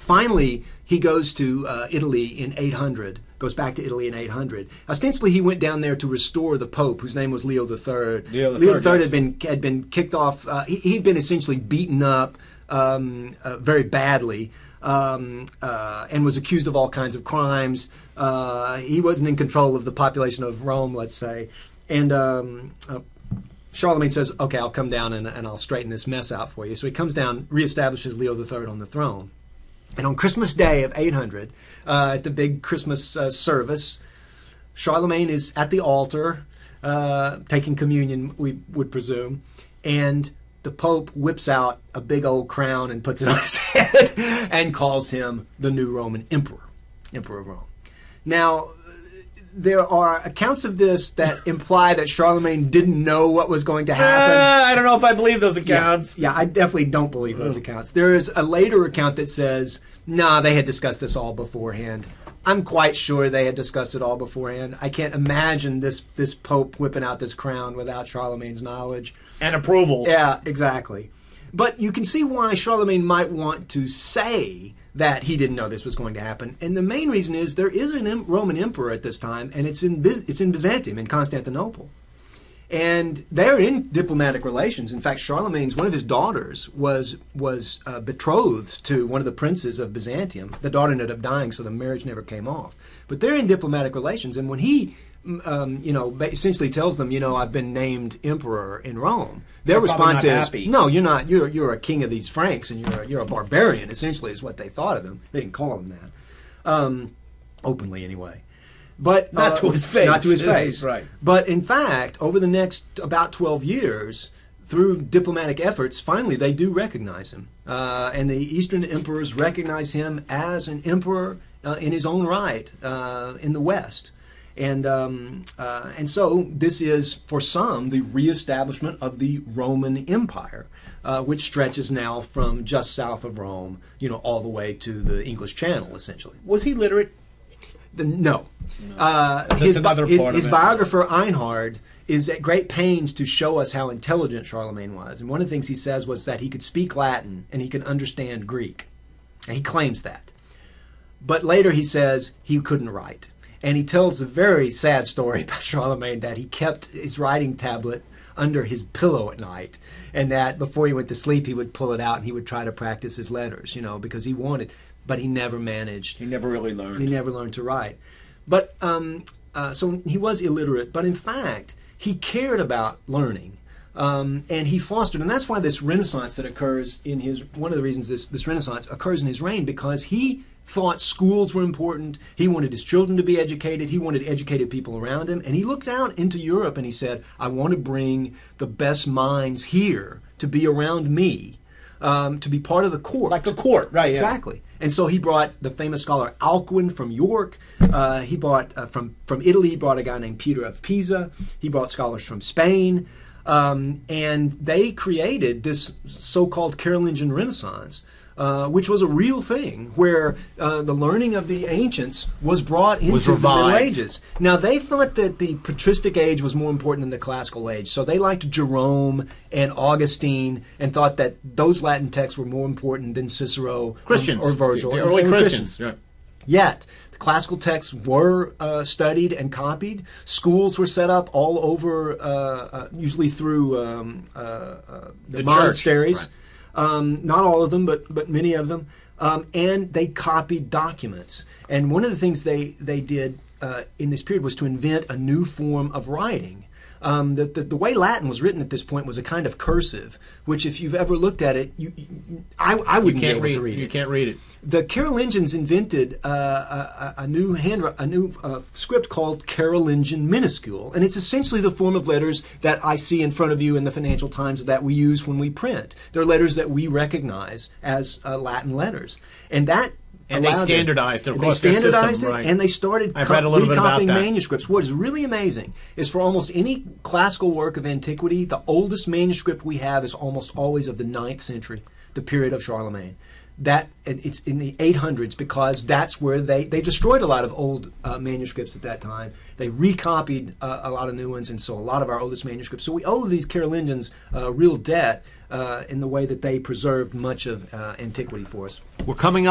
finally, he goes to Italy in 800. Goes back to Italy in 800. Ostensibly, he went down there to restore the Pope, whose name was Leo III. Leo III had been kicked off. He'd been essentially beaten up very badly, and was accused of all kinds of crimes. He wasn't in control of the population of Rome, let's say. And Charlemagne says, "Okay, I'll come down and I'll straighten this mess out for you." So he comes down, reestablishes Leo III on the throne. And on Christmas Day of 800, at the big Christmas service, Charlemagne is at the altar, taking communion, we would presume, and the Pope whips out a big old crown and puts it on his head and calls him the new Roman Emperor, Emperor of Rome. Now, there are accounts of this that imply that Charlemagne didn't know what was going to happen. I don't know if I believe those accounts. Yeah, I definitely don't believe those accounts. There is a later account that says, nah, they had discussed this all beforehand. I'm quite sure they had discussed it all beforehand. I can't imagine this Pope whipping out this crown without Charlemagne's knowledge. And approval. Yeah, exactly. But you can see why Charlemagne might want to say that he didn't know this was going to happen. And the main reason is there is a Roman emperor at this time, and it's in Byzantium, in Constantinople. And they're in diplomatic relations. In fact, Charlemagne's, one of his daughters was betrothed to one of the princes of Byzantium. The daughter ended up dying, so the marriage never came off. But they're in diplomatic relations, and when he essentially tells them, I've been named emperor in Rome, their response is, happy. No, you're not. You're a king of these Franks, and you're a barbarian. Essentially, is what they thought of him. They didn't call him that, openly anyway. But not to his face. Not to his face. Right. But in fact, over the next about 12 years, through diplomatic efforts, finally they do recognize him, and the Eastern emperors recognize him as an emperor in his own right in the West. And so this is, for some, the reestablishment of the Roman Empire, which stretches now from just south of Rome, all the way to the English Channel, essentially. Was he literate? No. His biographer, Einhard, is at great pains to show us how intelligent Charlemagne was. And one of the things he says was that he could speak Latin and he could understand Greek. And he claims that. But later he says he couldn't write. And he tells a very sad story about Charlemagne, that he kept his writing tablet under his pillow at night, and that before he went to sleep he would pull it out and he would try to practice his letters, because he wanted, but he never managed. He never really learned. He never learned to write. But so he was illiterate, but in fact he cared about learning. And he fostered, and that's why this Renaissance that occurs in his, one of the reasons this Renaissance occurs in his reign, because he thought schools were important. He wanted his children to be educated. He wanted educated people around him. And he looked out into Europe and he said, I want to bring the best minds here to be around me, to be part of the court. Like the court, right. Exactly. Yeah. And so he brought the famous scholar Alcuin from York. He brought, from Italy, he brought a guy named Peter of Pisa. He brought scholars from Spain. And they created this so-called Carolingian Renaissance, which was a real thing, where the learning of the ancients was brought into the Middle Ages. Now, they thought that the patristic age was more important than the classical age, so they liked Jerome and Augustine and thought that those Latin texts were more important than Cicero or Virgil. The early Christians. Yeah. Yet, the classical texts were studied and copied. Schools were set up all over, usually through the monasteries. Church. Right. Not all of them, but many of them. And they copied documents. And one of the things they did in this period was to invent a new form of writing. The way Latin was written at this point was a kind of cursive, which if you've ever looked at it, I wouldn't be able to read it. You can't read it. The Carolingians invented a new script called Carolingian minuscule, and it's essentially the form of letters that I see in front of you in the Financial Times that we use when we print. They're letters that we recognize as Latin letters, and that. And they standardized it, of course. They standardized system, it, right. and they started recopying manuscripts. What is really amazing is for almost any classical work of antiquity, the oldest manuscript we have is almost always of the 9th century, the period of Charlemagne. That it's in the 800s, because that's where they destroyed a lot of old manuscripts at that time. They recopied a lot of new ones, and so a lot of our oldest manuscripts. So we owe these Carolingians real debt in the way that they preserved much of antiquity for us. We're coming up.